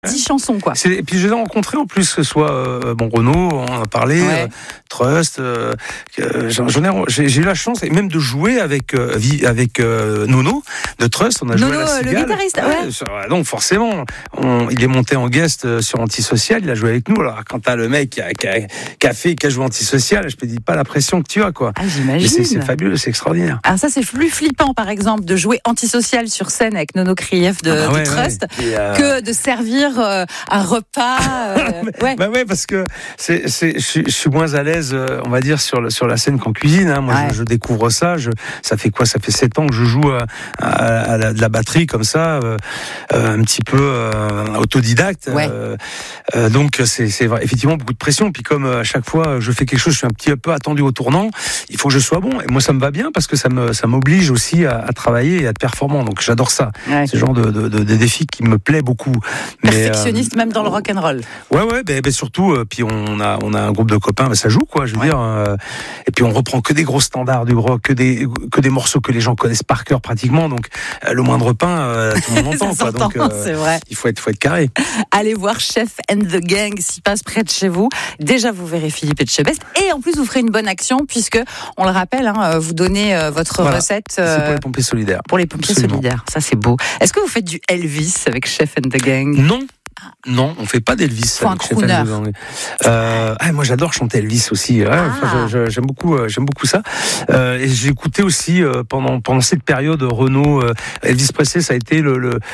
10 chansons, quoi. Et puis je les ai rencontrés en plus, que ce soit Renaud, on en a parlé, Trust. J'ai eu la chance, et même de jouer avec Nono de Trust. On a joué à la Cigale. Le guitariste. Donc forcément, il est monté en guest sur Antisocial. Il a joué avec nous. Alors quand t'as le mec qui a joué Antisocial, je te dis pas la pression que tu as, quoi. Ah, j'imagine. C'est fabuleux, c'est extraordinaire. Alors ça, c'est plus flippant, par exemple, de jouer Antisocial sur scène avec Nono Krief de Trust, que de servir un repas. Parce que je suis moins à l'aise, on va dire, sur la scène qu'en cuisine. Moi, je découvre ça. Ça fait 7 ans que je joue à la batterie comme ça, un petit peu autodidacte. Donc c'est effectivement beaucoup de pression. Puis comme à chaque fois je fais quelque chose, je suis un petit peu attendu au tournant. Il faut que je sois bon. Et moi, ça me va bien parce que ça m'oblige aussi à travailler et à être performant. Donc j'adore ça. C'est le genre de défi qui me plaît beaucoup. Perfectionniste même dans le rock'n'roll. Surtout. Puis on a un groupe de copains, ça joue, quoi. Je veux dire. Et puis on reprend que des gros standards du rock, que des morceaux que les gens connaissent par cœur pratiquement. Donc le moindre pain, tout le monde entend. Ça Donc c'est vrai. Il faut être carré. Allez voir Chef and the Gang s'il passe près de chez vous. Déjà, vous verrez Philippe Etchebest. Et en plus, vous ferez une bonne action puisque, on le rappelle, vous donnez votre recette. C'est pour les pompiers solidaires. Pour les pompiers solidaires. Ça, c'est beau. Est-ce que vous faites du Elvis avec Chef and the Gang ? Non, on fait pas d'Elvis. Faut un crooner. Moi, j'adore chanter Elvis aussi. J'aime beaucoup ça. Et j'ai écouté aussi pendant cette période Renaud, Elvis Presley, ça a été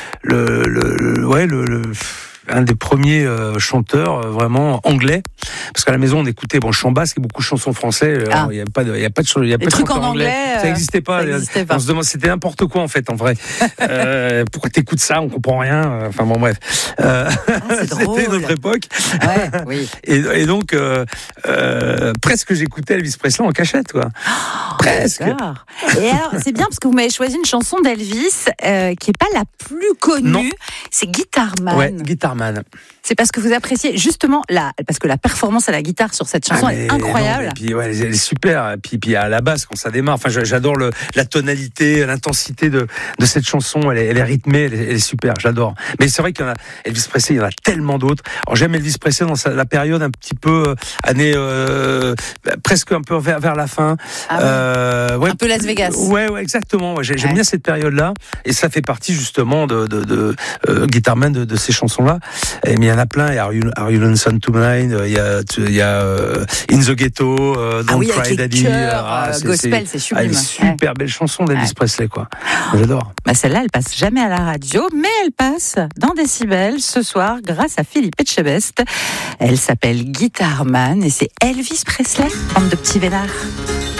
un des premiers chanteurs vraiment anglais, parce qu'à la maison on écoutait je suis en basque et beaucoup de chansons françaises. Il y a pas de trucs en anglais. Ça n'existait pas. On se demande, c'était n'importe quoi en fait, en vrai. Pourquoi t'écoutes ça, on comprend rien. Enfin bon, bref. C'était notre époque. Oui. Et donc presque j'écoutais Elvis Presley en cachette, quoi. Presque. D'accord. Et alors c'est bien parce que vous m'avez choisi une chanson d'Elvis qui est pas la plus connue. Non. C'est Guitarman. Ouais, Guitarman. C'est parce que vous appréciez justement parce que la performance à la guitare sur cette chanson est incroyable. Et puis elle est super. Et puis à la basse quand ça démarre. Enfin, j'adore la tonalité, l'intensité de cette chanson. Elle est rythmée, elle est super. J'adore. Mais c'est vrai qu'il y en a Elvis Presley, il y en a tellement d'autres. Alors j'aime Elvis Presley dans la période un petit peu année presque un peu vers la fin. Un peu Las Vegas. Ouais, exactement. J'aime bien cette période-là. Et ça fait partie justement de Guitarman, de ces chansons-là. Mais il y en a plein. Il y a Are You Lonesome Tonight, il y a In the Ghetto, Don't Cry Daddy. Gospel, c'est sublime. Super belle chanson d'Elvis Presley, quoi. J'adore. Celle-là, elle passe jamais à la radio, mais elle passe dans Décibel ce soir grâce à Philippe Etchebest. Elle s'appelle Guitarman et c'est Elvis Presley, bande de petits vénards.